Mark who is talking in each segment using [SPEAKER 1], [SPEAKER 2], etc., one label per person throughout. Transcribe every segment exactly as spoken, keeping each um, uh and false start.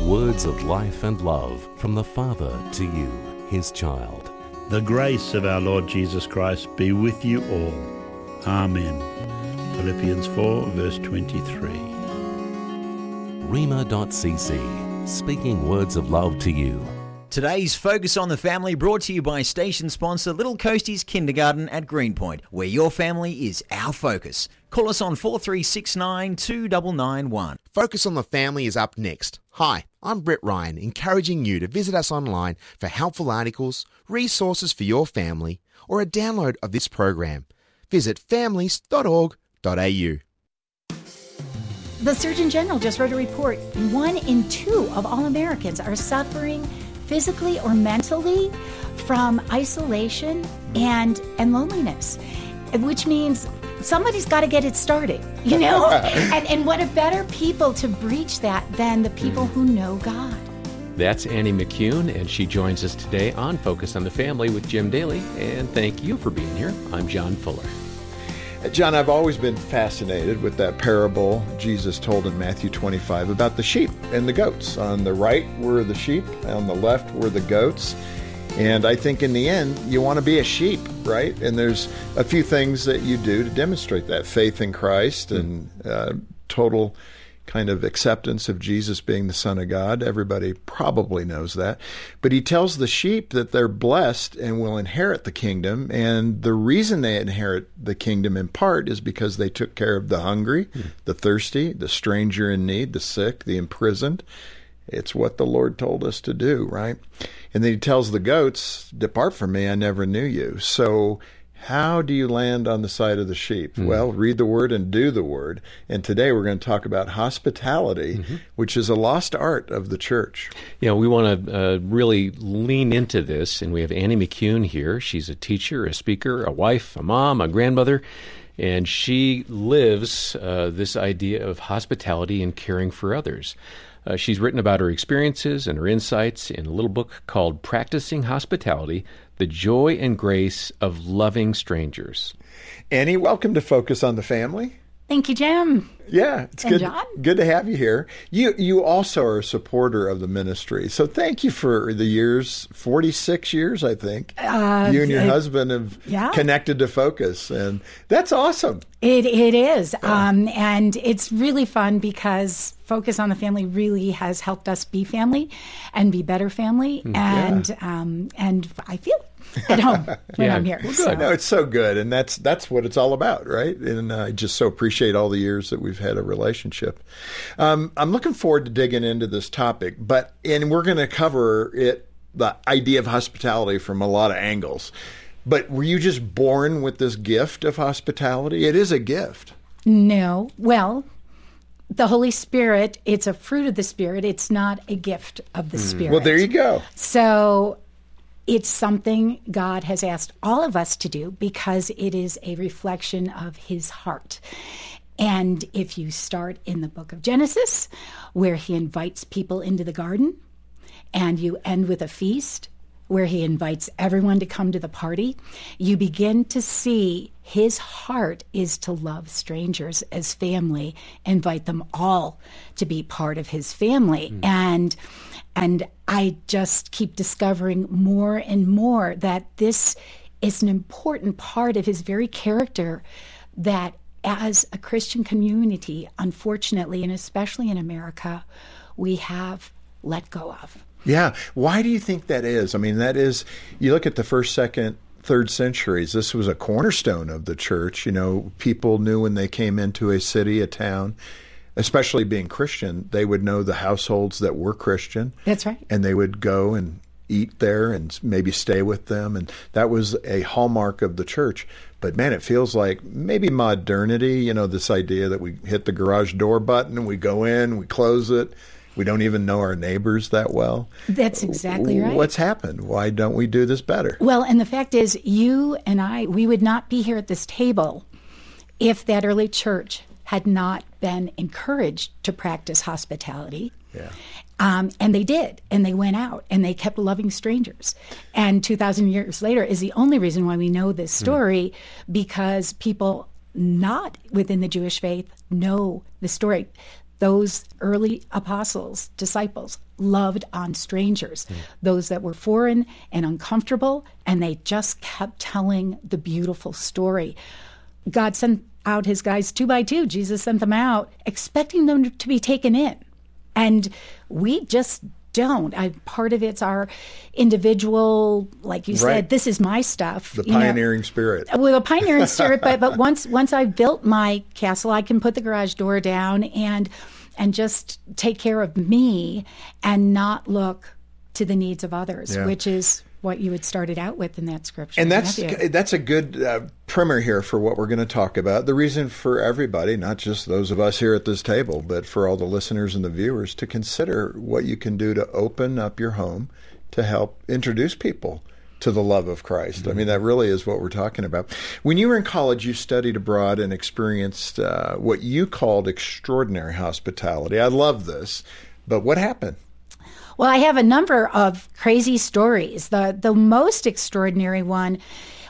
[SPEAKER 1] Words of life and love from the Father to you, his child.
[SPEAKER 2] The grace of our Lord Jesus Christ be with you all. Amen. Philippians four, verse twenty-three.
[SPEAKER 1] Rhema dot c c, speaking words of love to you.
[SPEAKER 3] Today's Focus on the Family brought to you by station sponsor Little Coasties Kindergarten at Greenpoint, where your family is our focus. Call us on four three six nine, two nine nine one.
[SPEAKER 4] Focus on the Family is up next. Hi, I'm Brett Ryan, encouraging you to visit us online for helpful articles, resources for your family, or a download of this program. Visit families dot org dot a u.
[SPEAKER 5] The Surgeon General just wrote a report. One in two of all Americans are suffering physically or mentally from isolation and, and loneliness, which means somebody's got to get it started, you know? and, and what a better people to breach that than the people who know God.
[SPEAKER 6] That's Annie McCune, and she joins us today on Focus on the Family with Jim Daly. And thank you for being here. I'm John Fuller.
[SPEAKER 7] John, I've always been fascinated with that parable Jesus told in Matthew twenty-five about the sheep and the goats. On the right were the sheep, on the left were the goats. And I think in the end, you want to be a sheep, right? And there's a few things that you do to demonstrate that. Faith in Christ and uh, total kind of acceptance of Jesus being the Son of God. Everybody probably knows that. But he tells the sheep that they're blessed and will inherit the kingdom. And the reason they inherit the kingdom in part is because they took care of the hungry, mm. the thirsty, the stranger in need, the sick, the imprisoned. It's what the Lord told us to do, right? And then he tells the goats, depart from me, I never knew you. So how do you land on the side of the sheep? Mm. Well, read the Word and do the Word. And today we're going to talk about hospitality, mm-hmm. which is a lost art of the church.
[SPEAKER 6] Yeah, we want to uh, really lean into this. And we have Annie McCune here. She's a teacher, a speaker, a wife, a mom, a grandmother. And she lives uh, this idea of hospitality and caring for others. Uh, she's written about her experiences and her insights in a little book called Practicing Hospitality, The Joy and Grace of Loving Strangers.
[SPEAKER 7] Annie, welcome to Focus on the Family.
[SPEAKER 5] Thank you, Jim.
[SPEAKER 7] Yeah, it's
[SPEAKER 5] and
[SPEAKER 7] good,
[SPEAKER 5] John.
[SPEAKER 7] good to have you here. You you also are a supporter of the ministry, so thank you for the years, forty-six years, I think. Uh, you and your uh, husband have yeah. connected to Focus, and that's awesome.
[SPEAKER 5] It It is, yeah. um, and it's really fun because Focus on the Family really has helped us be family and be better family, and yeah. um, and I feel at home when
[SPEAKER 6] yeah.
[SPEAKER 5] I'm here.
[SPEAKER 7] Well, good.
[SPEAKER 5] So.
[SPEAKER 7] No, it's so good, and that's that's what it's all about, right? And I just so appreciate all the years that we've had a relationship. Um, I'm looking forward to digging into this topic, but and we're going to cover it, the idea of hospitality from a lot of angles. But were you just born with this gift of hospitality? It is a gift.
[SPEAKER 5] No, well. The Holy Spirit, it's a fruit of the Spirit. It's not a gift of the mm. Spirit.
[SPEAKER 7] Well, there you go.
[SPEAKER 5] So it's something God has asked all of us to do because it is a reflection of his heart. And if you start in the book of Genesis, where he invites people into the garden, and you end with a feast, where he invites everyone to come to the party, you begin to see his heart is to love strangers as family, invite them all to be part of his family. Mm. And and I just keep discovering more and more that this is an important part of his very character that as a Christian community, unfortunately, and especially in America, we have let go of.
[SPEAKER 7] Yeah. Why do you think that is? I mean, that is, you look at the first, second, third centuries, this was a cornerstone of the church. You know, people knew when they came into a city, a town, especially being Christian, they would know the households that were Christian.
[SPEAKER 5] That's right.
[SPEAKER 7] And they would go and eat there and maybe stay with them. And that was a hallmark of the church. But man, it feels like maybe modernity, you know, this idea that we hit the garage door button, we go in, we close it. We don't even know our neighbors that well.
[SPEAKER 5] That's exactly right.
[SPEAKER 7] What's happened? Why don't we do this better?
[SPEAKER 5] Well, and the fact is, you and I, we would not be here at this table if that early church had not been encouraged to practice hospitality.
[SPEAKER 7] Yeah.
[SPEAKER 5] Um, and they did, and they went out, and they kept loving strangers. And two thousand years later is the only reason why we know this story, mm. because people not within the Jewish faith know the story. those early apostles, disciples, loved on strangers, mm. those that were foreign and uncomfortable, and they just kept telling the beautiful story. God sent out his guys two by two. Jesus sent them out, expecting them to be taken in. And we just don't. I, part of it's our individual, like you
[SPEAKER 7] right.
[SPEAKER 5] said, this is my stuff.
[SPEAKER 7] The
[SPEAKER 5] you know.
[SPEAKER 7] pioneering spirit.
[SPEAKER 5] Well, the pioneering spirit, but but once once I've built my castle, I can put the garage door down and and just take care of me and not look to the needs of others,
[SPEAKER 7] yeah.
[SPEAKER 5] which is what you had started out with in that scripture.
[SPEAKER 7] And that's
[SPEAKER 5] Matthew.
[SPEAKER 7] that's a good uh, primer here for what we're going to talk about. The reason for everybody, not just those of us here at this table, but for all the listeners and the viewers, to consider what you can do to open up your home to help introduce people to the love of Christ. Mm-hmm. I mean, that really is what we're talking about. When you were in college, you studied abroad and experienced uh, what you called extraordinary hospitality. I love this, but what happened?
[SPEAKER 5] Well, I have a number of crazy stories. The the most extraordinary one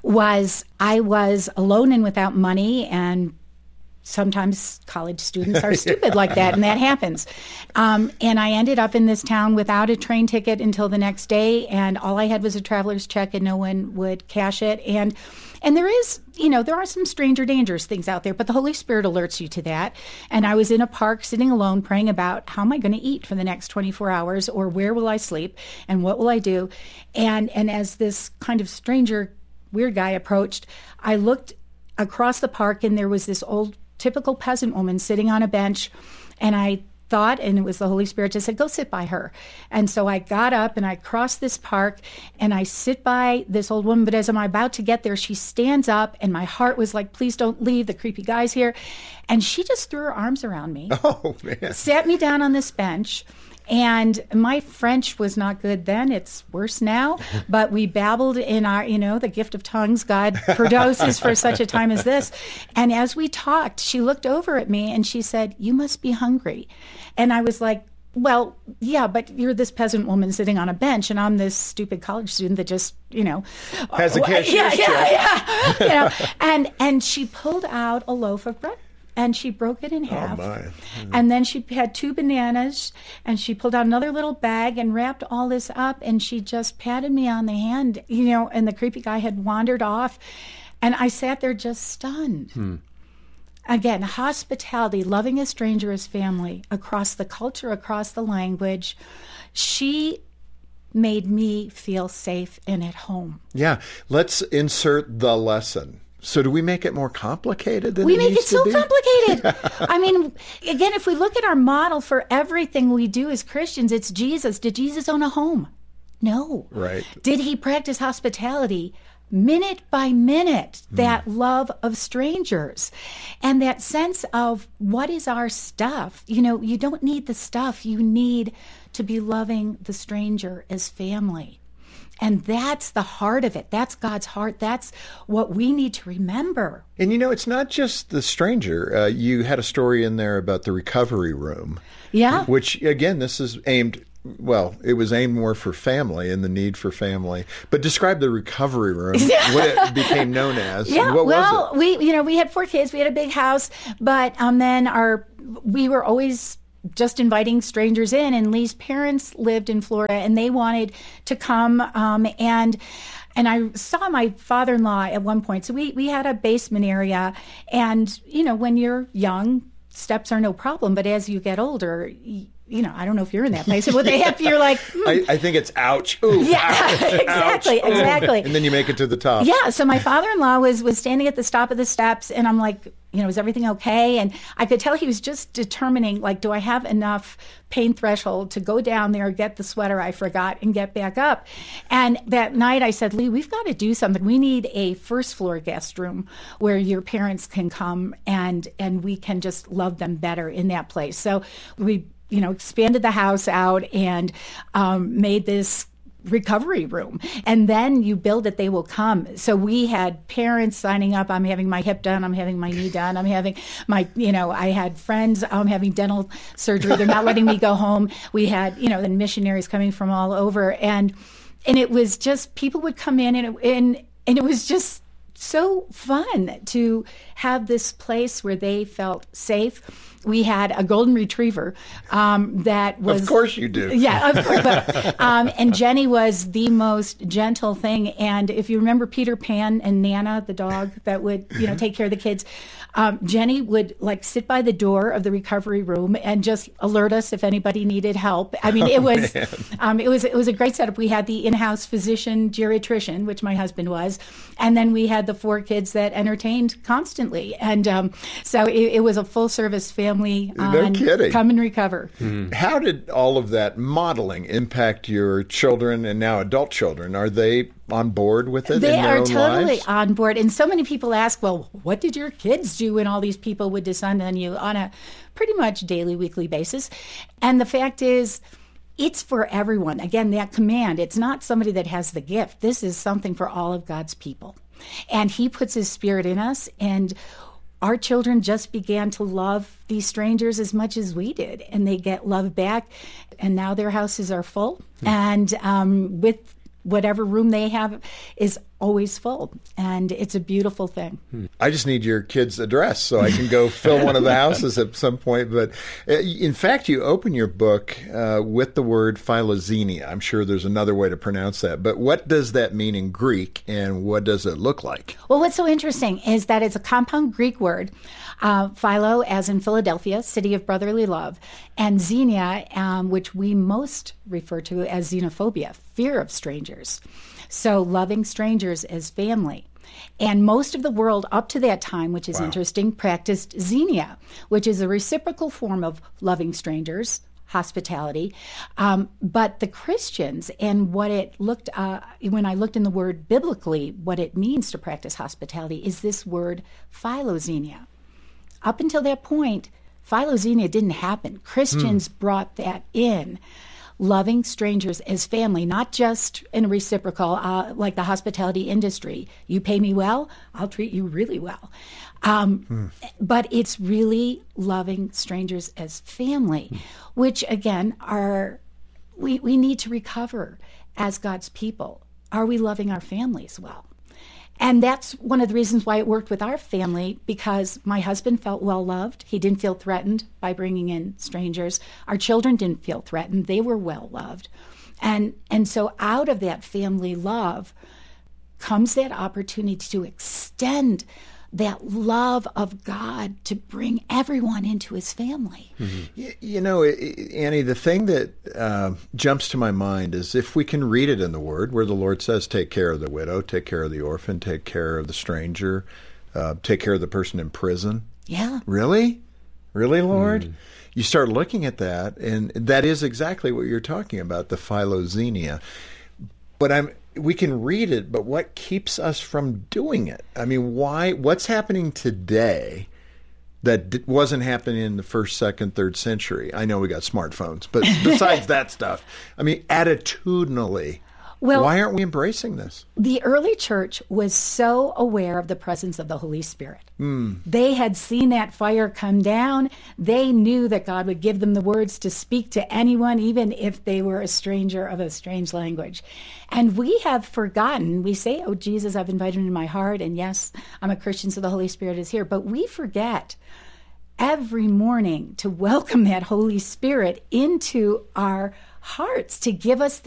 [SPEAKER 5] was I was alone and without money, and sometimes college students are stupid like that, and that happens. Um, and I ended up in this town without a train ticket until the next day, and all I had was a traveler's check, and no one would cash it. And and there is, you know, there are some stranger dangerous things out there, but the Holy Spirit alerts you to that. And I was in a park sitting alone praying about how am I going to eat for the next twenty-four hours, or where will I sleep, and what will I do? And and as this kind of stranger, weird guy approached, I looked across the park, and there was this old typical peasant woman sitting on a bench, and I thought, and it was the Holy Spirit, just said, go sit by her. And so I got up and I crossed this park and I sit by this old woman, but as I'm about to get there, she stands up, and my heart was like, please don't leave, the creepy guy's here. And she just threw her arms around me,
[SPEAKER 7] oh man,
[SPEAKER 5] sat me down on this bench. And my French was not good then. It's worse now. But we babbled in our, you know, the gift of tongues God produces for such a time as this. And as we talked, she looked over at me and she said, you must be hungry. And I was like, well, yeah, but you're this peasant woman sitting on a bench, and I'm this stupid college student that just, you know,
[SPEAKER 7] has a cashier's
[SPEAKER 5] yeah,
[SPEAKER 7] check.
[SPEAKER 5] yeah, yeah, you know. And and she pulled out a loaf of bread. And she broke it in half.
[SPEAKER 7] Oh, my. Mm.
[SPEAKER 5] And then she had two bananas, and she pulled out another little bag and wrapped all this up, and she just patted me on the hand, you know, and the creepy guy had wandered off. And I sat there just stunned. Hmm. Again, hospitality, loving a stranger as family, across the culture, across the language. She made me feel safe and at home.
[SPEAKER 7] Yeah. Let's insert the lesson. So do we make it more complicated than
[SPEAKER 5] we
[SPEAKER 7] it
[SPEAKER 5] make
[SPEAKER 7] needs
[SPEAKER 5] it so
[SPEAKER 7] to be?
[SPEAKER 5] complicated. I mean, again, if we look at our model for everything we do as Christians, it's Jesus. Did Jesus own a home? No.
[SPEAKER 7] Right.
[SPEAKER 5] Did he practice hospitality? Minute by minute, that mm. love of strangers and that sense of what is our stuff. You know, you don't need the stuff. You need to be loving the stranger as family. And that's the heart of it. That's God's heart. That's what we need to remember.
[SPEAKER 7] And you know, it's not just the stranger. Uh, you had a story in there about the recovery room.
[SPEAKER 5] Yeah.
[SPEAKER 7] Which, again, this is aimed, well, it was aimed more for family and the need for family. But describe the recovery room, what it became known as.
[SPEAKER 5] Yeah,
[SPEAKER 7] what
[SPEAKER 5] well,
[SPEAKER 7] was it?
[SPEAKER 5] we, you know, we had four kids. We had a big house. But um, then our, we were always just inviting strangers in, and Lee's parents lived in Florida, and they wanted to come, um, and and I saw my father-in-law at one point. So we we had a basement area, and you know, when you're young, steps are no problem, but as you get older, you, you know, I don't know if you're in that place. Well, they have, you're like, hmm.
[SPEAKER 7] I, I think it's ouch. Ooh,
[SPEAKER 5] yeah,
[SPEAKER 7] ouch,
[SPEAKER 5] exactly,
[SPEAKER 7] ouch,
[SPEAKER 5] exactly.
[SPEAKER 7] And then you make it to the top.
[SPEAKER 5] Yeah. So my father-in-law was was standing at the top of the steps, and I'm like, you know, is everything okay? And I could tell he was just determining, like, do I have enough pain threshold to go down there, get the sweater I forgot, and get back up? And that night I said, Lee, we've got to do something. We need a first floor guest room where your parents can come and and we can just love them better in that place. So we, you know, expanded the house out and um, made this recovery room. And then you build it, they will come. So we had parents signing up. I'm having my hip done. I'm having my knee done. I'm having my, you know, I had friends um, having dental surgery. They're not letting me go home. We had, you know, the missionaries coming from all over. And and it was just, people would come in and it, and, and it was just so fun to have this place where they felt safe. we had a golden retriever um, that was...
[SPEAKER 7] Of course you do.
[SPEAKER 5] Yeah, of course. But, um, and Jenny was the most gentle thing. And if you remember Peter Pan and Nana, the dog that would, you know, take care of the kids, um, Jenny would like sit by the door of the recovery room and just alert us if anybody needed help. I mean, it was, oh, um, it was, it was a great setup. We had the in-house physician geriatrician, which my husband was, and then we had the four kids that entertained constantly. And um, so it, it was a full-service family.
[SPEAKER 7] No
[SPEAKER 5] on
[SPEAKER 7] kidding.
[SPEAKER 5] Come and recover.
[SPEAKER 7] Mm-hmm. How did all of that modeling impact your children and now adult children? Are they on board with it?
[SPEAKER 5] They
[SPEAKER 7] in their
[SPEAKER 5] are
[SPEAKER 7] own
[SPEAKER 5] totally
[SPEAKER 7] lives?
[SPEAKER 5] on board. And so many people ask, well, what did your kids do when all these people would descend on you on a pretty much daily, weekly basis? And the fact is, it's for everyone. Again, that command, it's not somebody that has the gift. This is something for all of God's people. And he puts his spirit in us, and our children just began to love these strangers as much as we did, and they get love back, and now their houses are full, mm. and um, with whatever room they have is always full, and it's a beautiful thing.
[SPEAKER 7] I just need your kid's address so I can go fill one of the houses at some point. But in fact, you open your book uh, with the word philoxenia. I'm sure there's another way to pronounce that, but what does that mean in Greek, and what does it look like?
[SPEAKER 5] Well, what's so interesting is that it's a compound Greek word, uh, philo as in Philadelphia, city of brotherly love, and xenia, um, which we most refer to as xenophobia, fear of strangers. So loving strangers as family. And most of the world up to that time, which is
[SPEAKER 7] wow.
[SPEAKER 5] interesting, practiced xenia, which is a reciprocal form of loving strangers, hospitality. Um, but the Christians, and what it looked, uh, when I looked in the word biblically, what it means to practice hospitality is this word philoxenia. Up until that point, philoxenia didn't happen. Christians mm. brought that in. Loving strangers as family, not just in a reciprocal, uh, like the hospitality industry. You pay me well, I'll treat you really well. Um, mm. But it's really loving strangers as family, mm. which again, are we, we need to recover as God's people. Are we loving our families well? And that's one of the reasons why it worked with our family, because my husband felt well loved. He didn't feel threatened by bringing in strangers. Our children didn't feel threatened. They were well loved. And, and so out of that family love comes that opportunity to extend that love of God to bring everyone into his family.
[SPEAKER 7] Mm-hmm. You, you know, Annie, the thing that uh, jumps to my mind is if we can read it in the Word, where the Lord says, take care of the widow, take care of the orphan, take care of the stranger, uh, take care of the person in prison.
[SPEAKER 5] Yeah.
[SPEAKER 7] Really? Really, Lord? Mm. You start looking at that, and that is exactly what you're talking about, the philoxenia. But I'm we can read it, but what keeps us from doing it? I mean, why? What's happening today that d- wasn't happening in the first, second, third century? I know we got smartphones, but besides that stuff, I mean, attitudinally, well, why aren't we embracing this?
[SPEAKER 5] The early church was so aware of the presence of the Holy Spirit. Mm. They had seen that fire come down. They knew that God would give them the words to speak to anyone, even if they were a stranger of a strange language. And we have forgotten. We say, oh, Jesus, I've invited him into my heart. And yes, I'm a Christian, so the Holy Spirit is here. But we forget every morning to welcome that Holy Spirit into our hearts, to give us